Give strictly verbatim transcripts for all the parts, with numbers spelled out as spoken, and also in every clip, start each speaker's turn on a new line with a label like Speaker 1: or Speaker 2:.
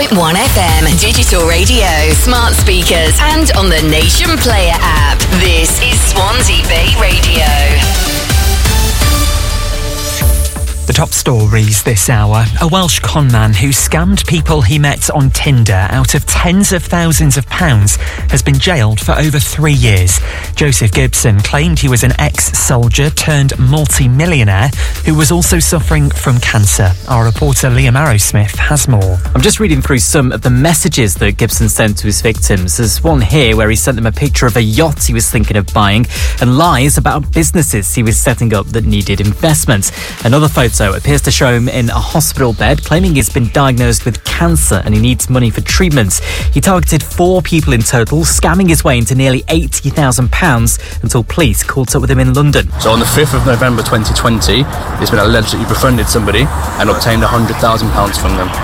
Speaker 1: one F M, digital radio, smart speakers, and on the Nation Player app. This is Swansea Bay Radio.
Speaker 2: The top stories this hour. A Welsh conman who scammed people he met on Tinder out of tens of thousands of pounds has been jailed for over three years. Joseph Gibson claimed he was an ex-soldier turned multi-millionaire who was also suffering from cancer. Our reporter Liam Arrowsmith has more.
Speaker 3: I'm just reading through some of the messages that Gibson sent to his victims. There's one here where he sent them a picture of a yacht he was thinking of buying and lies about businesses he was setting up that needed investment. Another photo appears to show him in a hospital bed, claiming he's been diagnosed with cancer and he needs money for treatment. He targeted four people in total, scamming his way into nearly eighty thousand pounds until police caught up with him in London.
Speaker 4: So on the fifth of November twenty twenty, it's been alleged that you befriended somebody and obtained one hundred thousand pounds from them.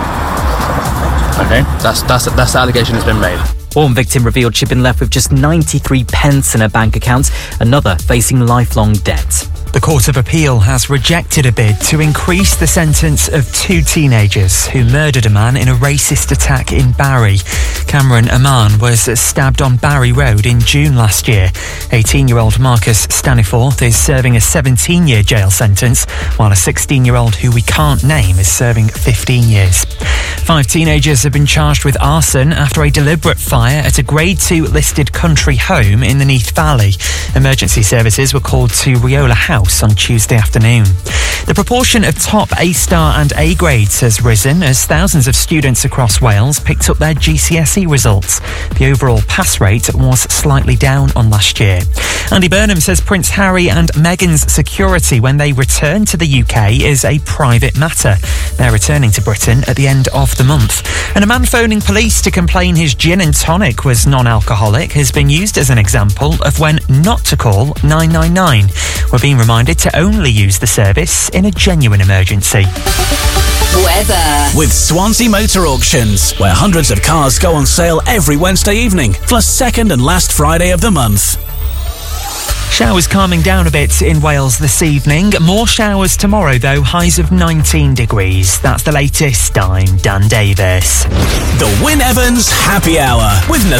Speaker 4: Okay, that's, that's, that's the allegation that's been made.
Speaker 3: One victim revealed she'd been left with just ninety-three pence in her bank account, another facing lifelong debt.
Speaker 2: The Court of Appeal has rejected a bid to increase the sentence of two teenagers who murdered a man in a racist attack in Barry. Cameron Aman was stabbed on Barry Road in June last year. eighteen-year-old Marcus Staniforth is serving a seventeen-year jail sentence, while a sixteen-year-old who we can't name is serving fifteen years. Five teenagers have been charged with arson after a deliberate fire at a Grade two listed country home in the Neath Valley. Emergency services were called to Riola House on Tuesday afternoon. The proportion of top A-star and A grades has risen as thousands of students across Wales picked up their G C S E results. The overall pass rate was slightly down on last year. Andy Burnham says Prince Harry and Meghan's security when they return to the U K is a private matter. They're returning to Britain at the end of the month. And a man phoning police to complain his gin and tonic was non-alcoholic has been used as an example of when not to call nine nine nine. We're being reminded to only use the service in a genuine emergency.
Speaker 1: Weather.
Speaker 5: With Swansea Motor Auctions, where hundreds of cars go on sale every Wednesday evening, plus second and last Friday of the month.
Speaker 2: Showers calming down a bit in Wales this evening. More showers tomorrow, though. Highs of nineteen degrees. That's the latest. I'm Dan Davis.
Speaker 5: The Wyn Evans Happy Hour with Nathaniel